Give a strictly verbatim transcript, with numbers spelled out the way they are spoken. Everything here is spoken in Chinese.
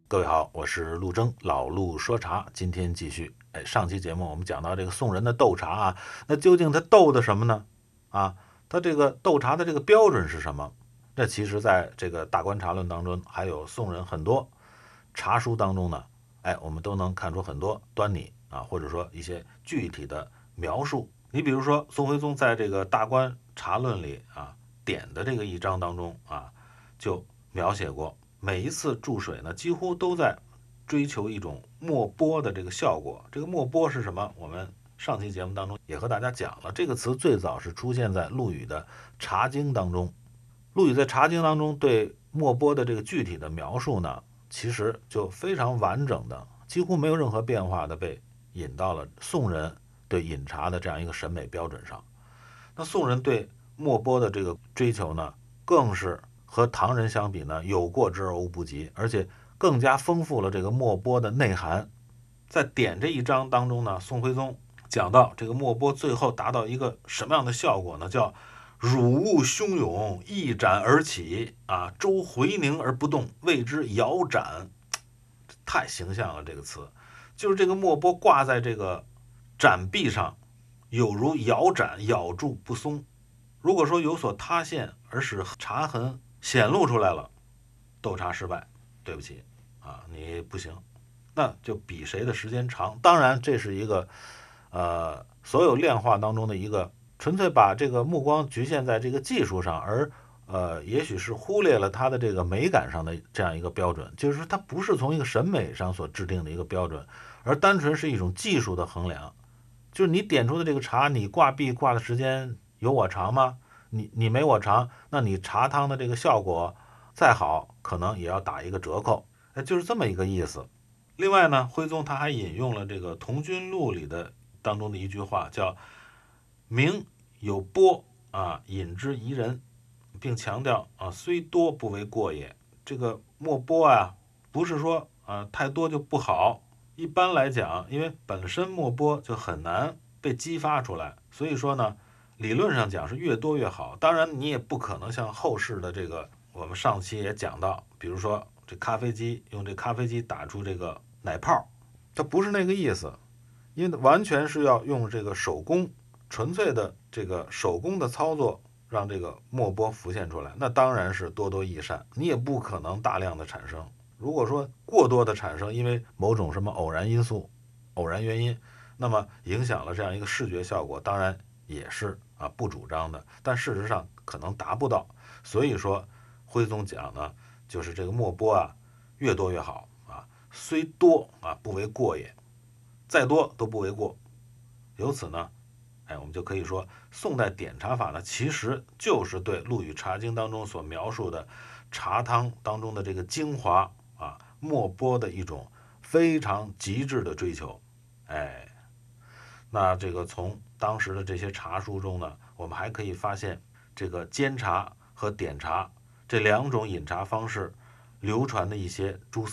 各位好，我是陆征，老陆说茶，今天继续。哎，上期节目我们讲到这个宋人的斗茶啊，那究竟他斗的什么呢？啊，他这个斗茶的这个标准是什么？这其实在这个大观茶论当中，还有宋人很多茶书当中呢，哎，我们都能看出很多端倪啊，或者说一些具体的描述。你比如说，宋徽宗在这个大观茶论里啊点的这个一章当中啊，就描写过。每一次注水呢，几乎都在追求一种没波的这个效果。这个没波是什么？我们上期节目当中也和大家讲了，这个词最早是出现在陆羽的《茶经》当中。陆羽在《茶经》当中对没波的这个具体的描述呢，其实就非常完整的，几乎没有任何变化的被引到了宋人对饮茶的这样一个审美标准上。那宋人对没波的这个追求呢，更是和唐人相比呢，有过之而无不及，而且更加丰富了这个没波的内涵。在点这一章当中呢，宋徽宗讲到这个没波最后达到一个什么样的效果呢？叫乳雾汹涌，一展而起啊，周回凝而不动，谓之摇盏。太形象了，这个词就是这个没波挂在这个盏壁上，有如摇盏，咬住不松。如果说有所塌陷而使茶痕显露出来了，斗茶失败，对不起啊，你不行，那就比谁的时间长。当然，这是一个呃所有炼化当中的一个纯粹把这个目光局限在这个技术上，而呃也许是忽略了它的这个美感上的这样一个标准，就是说它不是从一个审美上所制定的一个标准，而单纯是一种技术的衡量。就是你点出的这个茶，你挂壁挂的时间有我长吗？你你没我长，那你茶汤的这个效果再好，可能也要打一个折扣，哎，就是这么一个意思。另外呢，徽宗他还引用了这个《同君录》里的当中的一句话，叫“名有波啊，饮之宜人”，并强调啊，虽多不为过也。这个没波啊，不是说啊太多就不好。一般来讲，因为本身没波就很难被激发出来，所以说呢，理论上讲是越多越好。当然，你也不可能像后世的这个，我们上期也讲到，比如说这咖啡机用这咖啡机打出这个奶泡，它不是那个意思，因为完全是要用这个手工，纯粹的这个手工的操作，让这个没波浮现出来，那当然是多多益善，你也不可能大量的产生。如果说过多的产生，因为某种什么偶然因素、偶然原因，那么影响了这样一个视觉效果，当然也是啊不主张的，但事实上可能达不到。所以说，徽宗讲呢，就是这个没波啊，越多越好啊，虽多啊不为过也，再多都不为过。由此呢，哎，我们就可以说，宋代点茶法呢，其实就是对《陆羽茶经》当中所描述的茶汤当中的这个精华啊、没波的一种非常极致的追求。哎，那这个从当时的这些茶书中呢，我们还可以发现，这个煎茶和点茶这两种饮茶方式流传的一些蛛丝